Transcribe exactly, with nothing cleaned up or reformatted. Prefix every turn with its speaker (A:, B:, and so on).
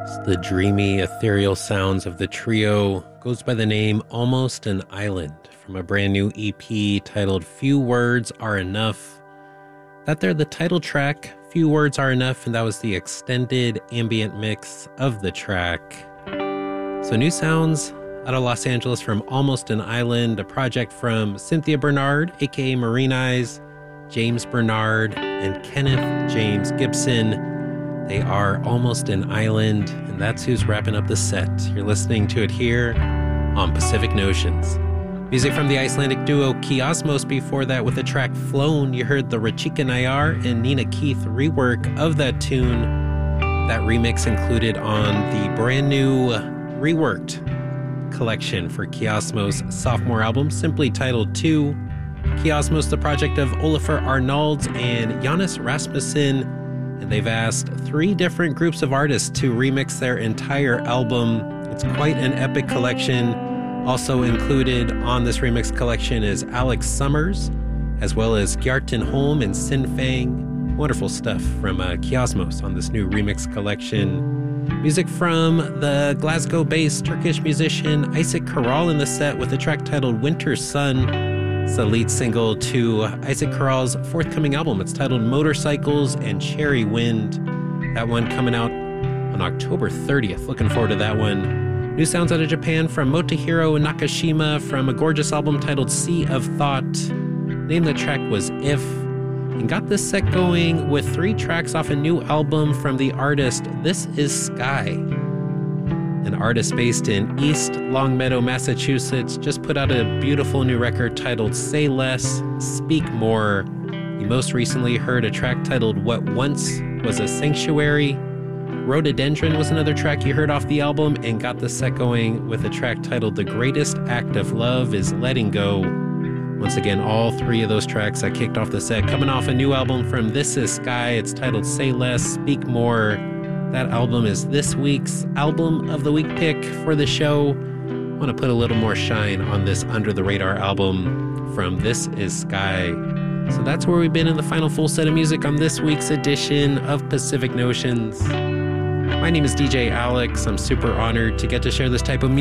A: It's the dreamy, ethereal sounds of the trio goes by the name Almost an Island from a brand new E P titled Few Words Are Enough. That they're the title track, Few Words Are Enough, and that was the extended ambient mix of the track. So new sounds out of Los Angeles from Almost an Island, a project from Cynthia Bernard, aka Marine Eyes, James Bernard, and Kenneth James Gibson. They are Almost an Island, and that's who's wrapping up the set. You're listening to it here on Pacific Notions. Music from the Icelandic duo Kiosmos before that with the track Flown. You heard the Rachika Nayar and Nina Keith rework of that tune. That remix included on the brand new reworked collection for Kiosmos' sophomore album, simply titled Two. Kiosmos, the project of Olafur Arnalds and Jonas Rasmussen, and they've asked three different groups of artists to remix their entire album. It's quite an epic collection. Also included on this remix collection is Alex Summers, as well as Gjartan Holm and Sinfang. Wonderful stuff from uh, Kiosmos on this new remix collection. Music from the Glasgow-based Turkish musician Isaac Karal in the set with a track titled Winter Sun. It's the lead single to Isaac Karal's forthcoming album. It's titled Motorcycles and Cherry Wind. That one coming out on October thirtieth. Looking forward to that one. New sounds out of Japan from Motohiro Nakashima from a gorgeous album titled Sea of Thought. Name of the track was If. And got this set going with three tracks off a new album from the artist This Is Sky. An artist based in East Longmeadow, Massachusetts, just put out a beautiful new record titled Say Less, Speak More. You most recently heard a track titled What Once Was a Sanctuary. Rhododendron was another track you heard off the album, and got the set going with a track titled The Greatest Act of Love is Letting Go. Once again, all three of those tracks that kicked off the set coming off a new album from This Is Sky. It's titled Say Less, Speak More. That album is this week's Album of the Week pick for the show. I want to put a little more shine on this Under the Radar album from This Is Sky. So that's where we've been in the final full set of music on this week's edition of Pacific Notions. My name is D J Alex. I'm super honored to get to share this type of music